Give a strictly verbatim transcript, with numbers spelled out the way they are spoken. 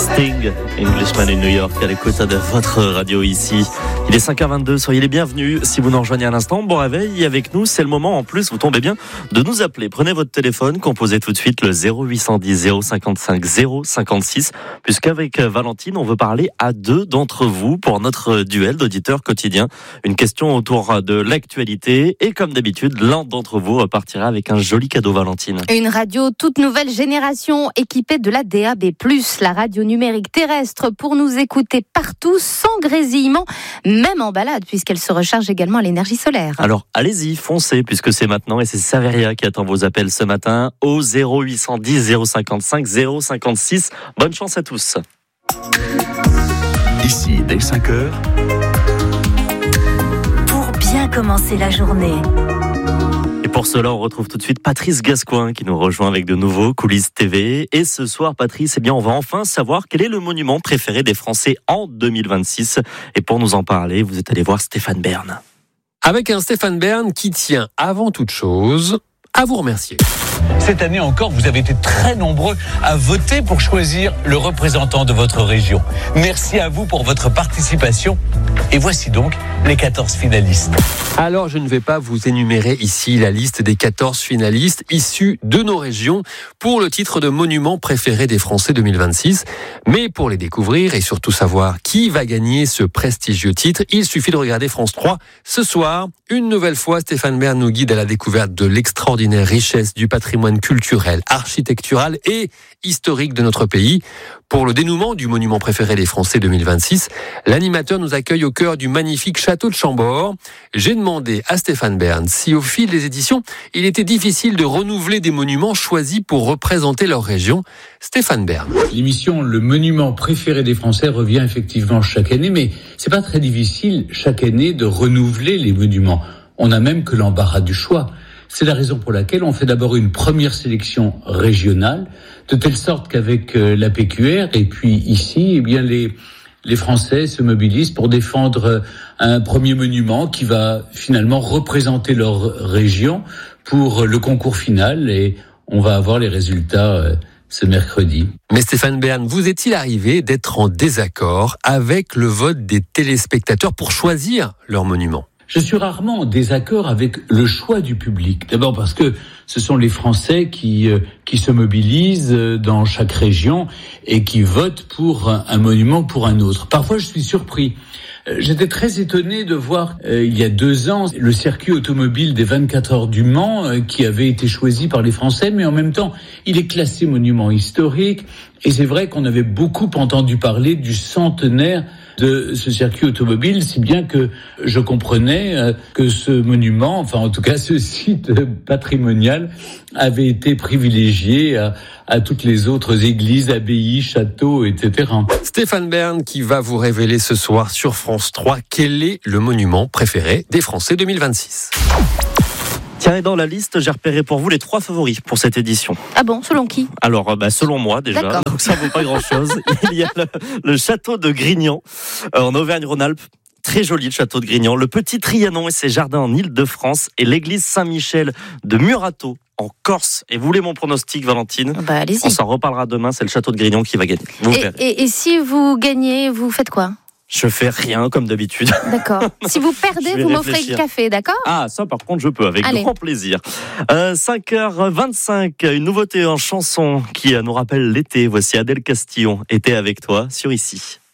Sting, Englishman in New York, à l'écoute de votre radio ici. Il est cinq heures vingt-deux, soyez les bienvenus. Si vous nous rejoignez à l'instant, bon réveil avec nous. C'est le moment, en plus, vous tombez bien, de nous appeler. Prenez votre téléphone, composez tout de suite le zéro huit cent dix zéro cinquante-cinq zéro cinquante-six, puisqu'avec Valentine, on veut parler à deux d'entre vous pour notre duel d'auditeurs quotidiens. Une question autour de l'actualité. Et comme d'habitude, l'un d'entre vous repartira avec un joli cadeau, Valentine. Une radio toute nouvelle génération équipée de la D A B plus, la radio numérique terrestre pour nous écouter partout sans grésillement, même en balade, puisqu'elle se recharge également à l'énergie solaire. Alors allez-y, foncez, puisque c'est maintenant, et c'est Saveria qui attend vos appels ce matin au zéro huit cent dix zéro cinquante-cinq zéro cinquante-six. Bonne chance à tous. Ici, dès cinq heures. Pour bien commencer la journée. Et pour cela, on retrouve tout de suite Patrice Gascoin qui nous rejoint avec de nouveaux Coulisses T V. Et ce soir, Patrice, eh bien, on va enfin savoir quel est le monument préféré des Français en deux mille vingt-six. Et pour nous en parler, vous êtes allé voir Stéphane Bern. Avec un Stéphane Bern qui tient avant toute chose à vous remercier. Cette année encore, vous avez été très nombreux à voter pour choisir le représentant de votre région. Merci à vous pour votre participation. Et voici donc les quatorze finalistes. Alors, je ne vais pas vous énumérer ici la liste des quatorze finalistes issus de nos régions pour le titre de monument préféré des Français deux mille vingt-six. Mais pour les découvrir et surtout savoir qui va gagner ce prestigieux titre, il suffit de regarder France trois. Ce soir, une nouvelle fois, Stéphane Bern nous guide à la découverte de l'extraordinaire richesse du patrimoine culturel, architectural et historique de notre pays. Pour le dénouement du monument préféré des Français deux mille vingt-six, l'animateur nous accueille au cœur du magnifique château de Chambord. J'ai demandé à Stéphane Bern si au fil des éditions, il était difficile de renouveler des monuments choisis pour représenter leur région. Stéphane Bern. L'émission Le monument préféré des Français revient effectivement chaque année, mais c'est pas très difficile chaque année de renouveler les monuments. On n'a même que l'embarras du choix. C'est la raison pour laquelle on fait d'abord une première sélection régionale, de telle sorte qu'avec la P Q R et puis ici, eh bien les les Français se mobilisent pour défendre un premier monument qui va finalement représenter leur région pour le concours final, et on va avoir les résultats ce mercredi. Mais Stéphane Bern, vous est-il arrivé d'être en désaccord avec le vote des téléspectateurs pour choisir leur monument ? Je suis rarement en désaccord avec le choix du public. D'abord parce que ce sont les Français qui euh, qui se mobilisent dans chaque région et qui votent pour un, un monument pour un autre. Parfois, je suis surpris. Euh, j'étais très étonné de voir euh, il y a deux ans le circuit automobile des vingt-quatre heures du Mans euh, qui avait été choisi par les Français, mais en même temps, il est classé monument historique. Et c'est vrai qu'on avait beaucoup entendu parler du centenaire de ce circuit automobile, si bien que je comprenais que ce monument, enfin en tout cas ce site patrimonial, avait été privilégié à, à toutes les autres églises, abbayes, châteaux, et cetera. Stéphane Bern qui va vous révéler ce soir sur France trois quel est le monument préféré des Français deux mille vingt-six. Tiens, et dans la liste, j'ai repéré pour vous les trois favoris pour cette édition. Ah bon, selon qui ? Alors, bah, selon moi déjà, D'accord. donc ça vaut pas grand-chose. Il y a le, le château de Grignan, euh, en Auvergne-Rhône-Alpes. Très joli le château de Grignan. Le petit Trianon et ses jardins en Île-de-France. Et l'église Saint-Michel de Murato en Corse. Et vous voulez mon pronostic, Valentine ? Bah, allez-y. On s'en reparlera demain, c'est le château de Grignan qui va gagner. Vous Et, verrez. et, et si vous gagnez, vous faites quoi ? Je fais rien comme d'habitude. D'accord. Si vous perdez, Je vais vous m'offrez réfléchir. le café, d'accord ? Ah, ça par contre je peux, avec Allez. grand plaisir. Euh, cinq heures vingt-cinq, une nouveauté en chanson qui nous rappelle l'été. Voici Adèle Castillon, Été avec toi, sur Ici.